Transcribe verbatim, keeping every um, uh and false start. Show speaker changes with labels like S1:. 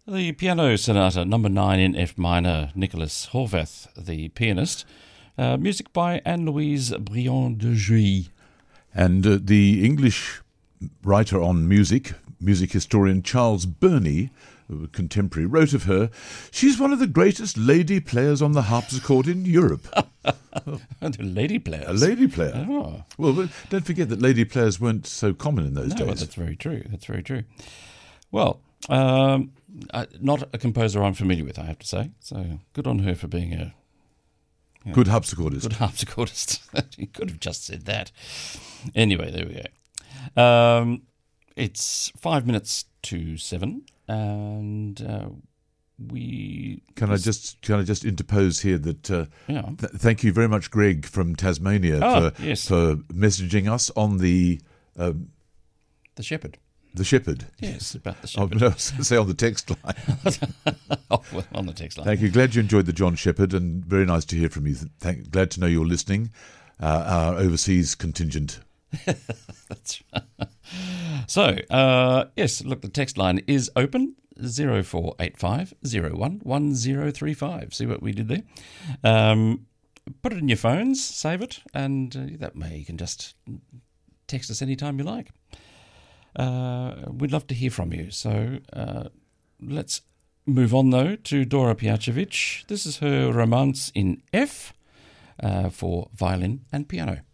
S1: The Piano Sonata number nine in F minor, Nicholas Horvath, the pianist. Uh, music by Anne-Louise Briand de Jouy.
S2: And uh, the English writer on music, music historian Charles Burney, a contemporary, wrote of her, "She's one of the greatest lady players on the harpsichord in Europe."
S1: Lady players?
S2: A lady player.
S1: Oh.
S2: Well, but don't forget that lady players weren't so common in those
S1: No,
S2: days.
S1: well, that's very true. That's very true. Well, um, uh, not a composer I'm familiar with, I have to say. So good on her for being a you know,
S2: good harpsichordist.
S1: Good harpsichordist. You could have just said that. Anyway, there we go. Um, it's five minutes to seven, and uh, we
S2: can I just can I just interpose here that uh,
S1: yeah.
S2: th- thank you very much, Greg from Tasmania,
S1: oh,
S2: for
S1: yes.
S2: for messaging us on the um,
S1: the Shepherd.
S2: The Shepherd.
S1: Yes, about the Shepherd.
S2: Oh, no, I was going to say on the text line.
S1: oh, well, on the text line.
S2: Thank you. Glad you enjoyed the John Shepherd, and very nice to hear from you. Thank, glad to know you're listening. Uh, our overseas contingent.
S1: That's right. So, uh, yes, look, the text line is open, zero four eight five zero one one zero three five. See what we did there? Um, put it in your phones, save it, and uh, that way you can just text us anytime you like. Uh, we'd love to hear from you. So uh, let's move on, though, to Dora Pijacevic. This is her Romance in F uh, for violin and piano.